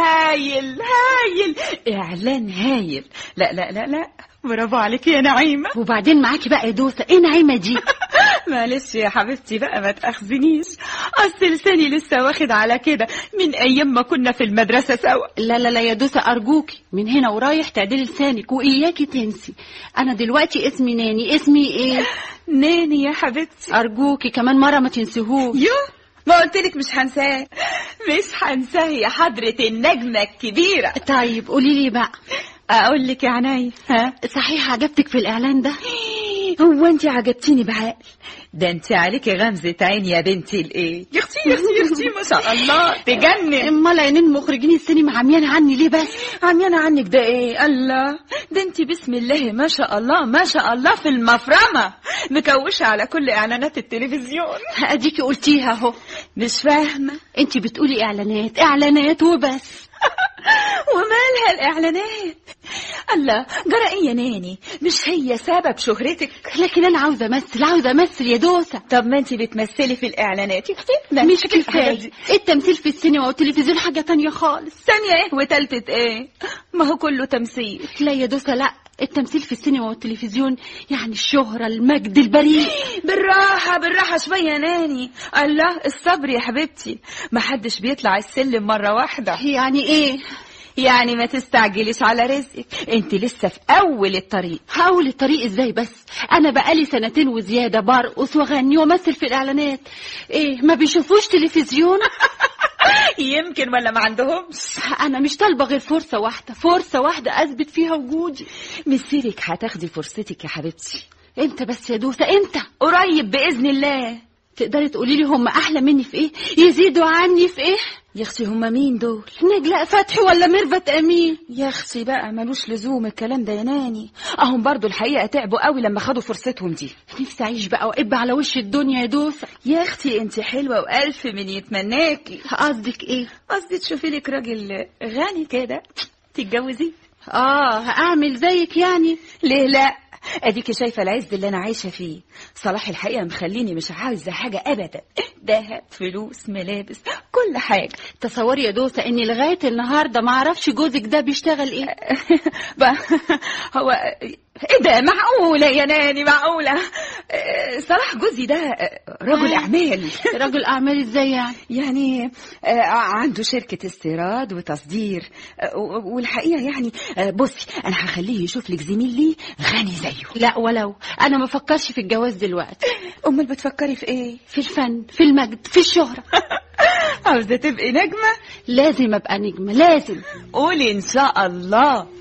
هايل هايل، اعلان هايل. لا لا لا لا، برافو عليك يا نعيمة. وبعدين معاكي بقى يا دوسة، ايه نعيمة دي؟ معلش يا حبيبتي بقى، ما تأخذنيش، اصل لساني لسه واخد على كده من ايام ما كنا في المدرسة سوا. لا لا لا يا دوسة أرجوكي، من هنا ورايح تعدلي لسانك وإياكي تنسي. أنا دلوقتي اسمي ناني. اسمي إيه؟ ناني يا حبيبتي. أرجوكي كمان مرة ما تنسيهوش. ما قلتلك مش هنساه، مش هنساه يا حضرة النجمة الكبيرة. طيب قولي لي بقى. اقول لك يا عناي، صحيح عجبتك في الإعلان ده؟ هو انت عجبتيني بعقل؟ ده انت عليكي غمزة عين يا بنتي الايه. يا اختي يا اختي يا اختي، ما شاء الله تجنن. امال عينين مخرجين السينما عميان عني ليه بس؟ عميانة عنك ده ايه؟ الله، ده انت بسم الله ما شاء الله ما شاء الله في المفرمة، مكوشة على كل اعلانات التلفزيون. اديكي قلتيها اهو. مش فاهمة. انت بتقولي اعلانات اعلانات وبس. ومالها الاعلانات؟ الله، جرى ايه يا ناني؟ مش هي سبب شهرتك؟ لكن انا عاوزه امثل يا دوسة. طب ما انت بتمثلي في الاعلانات يا اختي. مش كفايه التمثيل في السينما والتلفزيون حاجه تانية خالص. ثانيه ايه وتالتة ايه؟ ما هو كله تمثيل. لا يا دوسة لا، التمثيل في السينما والتلفزيون يعني الشهرة المجد البريء. بالراحة بالراحة شوية يا ناني. الله، الصبر يا حبيبتي، محدش بيطلع السلم مرة واحدة. يعني ايه؟ يعني ما تستعجليش على رزقك، انت لسه في اول الطريق. اول الطريق ازاي بس؟ انا بقالي 2 وزيادة برقص واغني وامثل في الاعلانات. ايه ما بيشوفوش تلفزيون؟ يمكن ولا ما عندهمش. انا مش طالبة غير فرصة واحدة اثبت فيها وجودي. مسيرك هتاخدي فرصتك يا حبيبتي. امتى بس يا دوسة امتى؟ قريب بإذن الله. تقدري تقولي لي هم احلى مني في ايه؟ يزيدوا عني في ايه؟ يا اختي هم مين دول؟ نجلاء فتحي ولا ميرفت امين؟ يا اختي بقى ملوش لزوم الكلام ده يا ناني، اهم برضو الحقيقه تعبوا قوي لما خدوا فرصتهم دي. نفسي اعيش بقى وابقى على وش الدنيا يا دوسة. يا اختي انت حلوه والف من يتمناكي. قصدك ايه؟ قصدي تشوفي لك راجل غني كده تتجوزيه. اعمل زيك يعني؟ ليه لا، اديكي شايفه العز اللي انا عايشه فيه. صلاح الحقيقه مخليني مش عايزه حاجه ابدا، دهب فلوس ملابس كل حاجه. تصوري يا دوسة اني لغايه النهارده ما اعرفش جوزك ده بيشتغل ايه. هو ايه ده؟ معقوله يا ناني معقوله؟ صلاح جوزي ده رجل اعمال. رجل اعمال ازاي يعني؟ يعني عنده شركه استيراد وتصدير، والحقيقه يعني بصي انا هخليه يشوف لك زميل ليه غني زيه. لا ولو انا ما فكرش في الجواز دلوقتي. امال بتفكري في ايه؟ في الفن، في المجد، في الشهرة. عاوزه تبقي نجمه؟ لازم ابقى نجمه، لازم. قولي ان شاء الله.